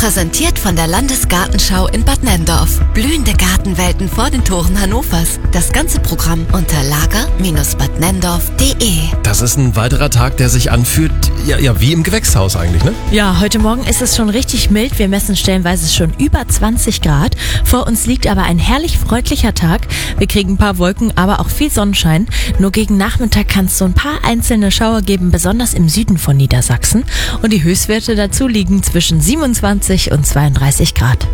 Präsentiert von der Landesgartenschau in Bad Nenndorf. Blühende Gartenwelten vor den Toren Hannovers. Das ganze Programm unter lager-badnenndorf.de. Das ist ein weiterer Tag, der sich anfühlt, ja wie im Gewächshaus eigentlich, ne? Ja, heute Morgen ist es schon richtig mild. Wir messen stellenweise schon über 20 Grad. Vor uns liegt aber ein herrlich freundlicher Tag. Wir kriegen ein paar Wolken, aber auch viel Sonnenschein. Nur gegen Nachmittag kann es so ein paar einzelne Schauer geben, besonders im Süden von Niedersachsen. Und die Höchstwerte dazu liegen zwischen 27 und 32 Grad.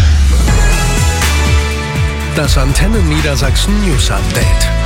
Das Antenne Niedersachsen News Update.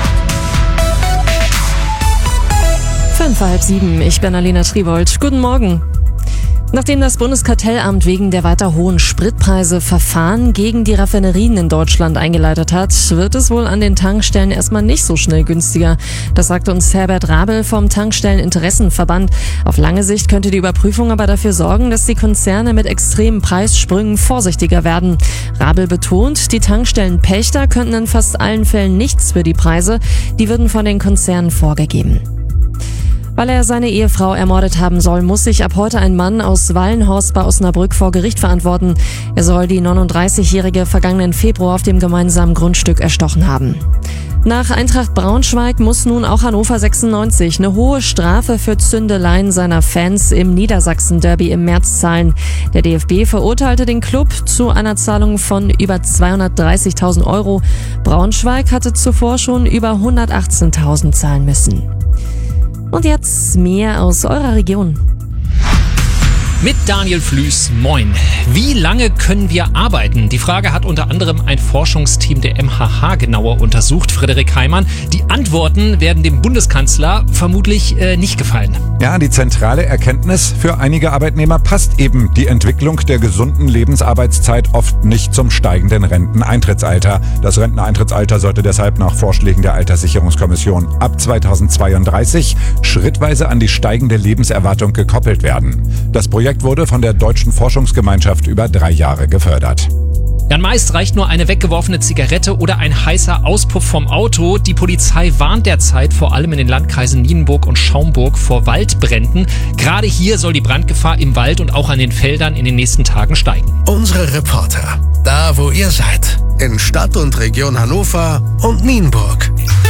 6:05, ich bin Alena Tribold. Guten Morgen. Nachdem das Bundeskartellamt wegen der weiter hohen Spritpreise Verfahren gegen die Raffinerien in Deutschland eingeleitet hat, wird es wohl an den Tankstellen erstmal nicht so schnell günstiger. Das sagte uns Herbert Rabel vom Tankstelleninteressenverband. Auf lange Sicht könnte die Überprüfung aber dafür sorgen, dass die Konzerne mit extremen Preissprüngen vorsichtiger werden. Rabel betont, die Tankstellenpächter könnten in fast allen Fällen nichts für die Preise. Die würden von den Konzernen vorgegeben. Weil er seine Ehefrau ermordet haben soll, muss sich ab heute ein Mann aus Wallenhorst bei Osnabrück vor Gericht verantworten. Er soll die 39-Jährige vergangenen Februar auf dem gemeinsamen Grundstück erstochen haben. Nach Eintracht Braunschweig muss nun auch Hannover 96 eine hohe Strafe für Zündeleien seiner Fans im Niedersachsen-Derby im März zahlen. Der DFB verurteilte den Club zu einer Zahlung von über 230.000 Euro. Braunschweig hatte zuvor schon über 118.000 zahlen müssen. Und jetzt mehr aus eurer Region. Mit Daniel Flüß, moin. Wie lange können wir arbeiten? Die Frage hat unter anderem ein Forschungsteam der MHH genauer untersucht, Frederik Heimann. Die Antworten werden dem Bundeskanzler vermutlich nicht gefallen. Ja, die zentrale Erkenntnis: Für einige Arbeitnehmer passt eben die Entwicklung der gesunden Lebensarbeitszeit oft nicht zum steigenden Renteneintrittsalter. Das Renteneintrittsalter sollte deshalb nach Vorschlägen der Alterssicherungskommission ab 2032 schrittweise an die steigende Lebenserwartung gekoppelt werden. Das Projekt wurde von der Deutschen Forschungsgemeinschaft über 3 Jahre gefördert. Ja, meist reicht nur eine weggeworfene Zigarette oder ein heißer Auspuff vom Auto. Die Polizei warnt derzeit vor allem in den Landkreisen Nienburg und Schaumburg vor Waldbränden. Gerade hier soll die Brandgefahr im Wald und auch an den Feldern in den nächsten Tagen steigen. Unsere Reporter, da wo ihr seid, in Stadt und Region Hannover und Nienburg.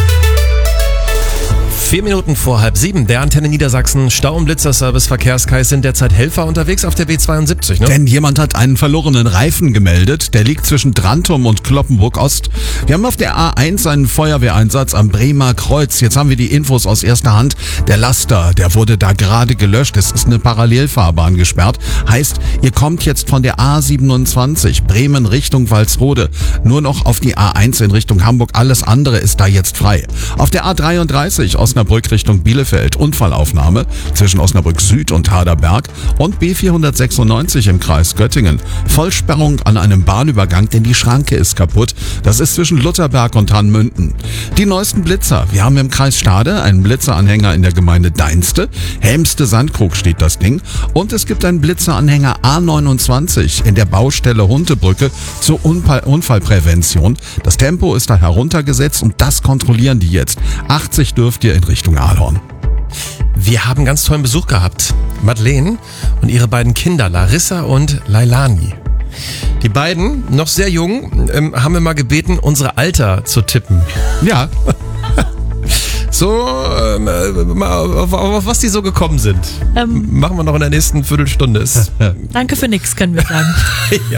4 Minuten vor 6:30, der Antenne Niedersachsen Stau- und Blitzerservice Verkehrskreis sind derzeit Helfer unterwegs auf der B72, ne? Denn jemand hat einen verlorenen Reifen gemeldet. Der liegt zwischen Drantum und Cloppenburg Ost. Wir haben auf der A1 einen Feuerwehreinsatz am Bremer Kreuz. Jetzt haben wir die Infos aus erster Hand. Der Laster, der wurde da gerade gelöscht. Es ist eine Parallelfahrbahn gesperrt. Heißt, ihr kommt jetzt von der A27 Bremen Richtung Walsrode nur noch auf die A1 in Richtung Hamburg. Alles andere ist da jetzt frei. Auf der A33 Osnabrück Richtung Bielefeld Unfallaufnahme zwischen Osnabrück Süd und Haderberg und B496 im Kreis Göttingen. Vollsperrung an einem Bahnübergang, denn die Schranke ist kaputt. Das ist zwischen Lutherberg und Hanmünden. Die neuesten Blitzer. Wir haben im Kreis Stade einen Blitzeranhänger in der Gemeinde Deinste. Helmste Sandkrug steht das Ding. Und es gibt einen Blitzeranhänger A29 in der Baustelle Huntebrücke zur Unfallprävention. Das Tempo ist da heruntergesetzt und das kontrollieren die jetzt. 80 dürft ihr in Richtung Ahlhorn. Wir haben ganz tollen Besuch gehabt. Madeleine und ihre beiden Kinder, Larissa und Lailani. Die beiden, noch sehr jung, haben wir mal gebeten, unsere Alter zu tippen. Ja. So, auf was die so gekommen sind. Machen wir noch in der nächsten Viertelstunde. Danke für nix, können wir sagen. Ja.